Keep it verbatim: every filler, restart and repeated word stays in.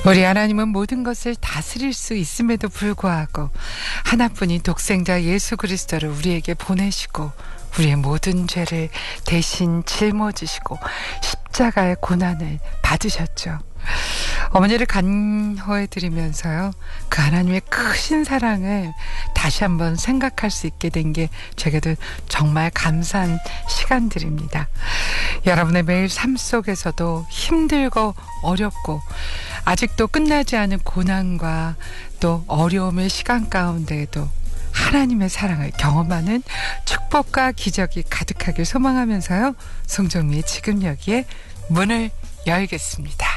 우리 하나님은 모든 것을 다스릴 수 있음에도 불구하고 하나뿐인 독생자 예수 그리스도를 우리에게 보내시고 우리의 모든 죄를 대신 짊어지시고 십자가의 고난을 받으셨죠. 어머니를 간호해 드리면서요, 그 하나님의 크신 사랑을 다시 한번 생각할 수 있게 된 게 제게도 정말 감사한 시간들입니다. 여러분의 매일 삶 속에서도 힘들고 어렵고 아직도 끝나지 않은 고난과 또 어려움의 시간 가운데에도 하나님의 사랑을 경험하는 축복과 기적이 가득하길 소망하면서요, 송정미의 지금 여기에 문을 열겠습니다.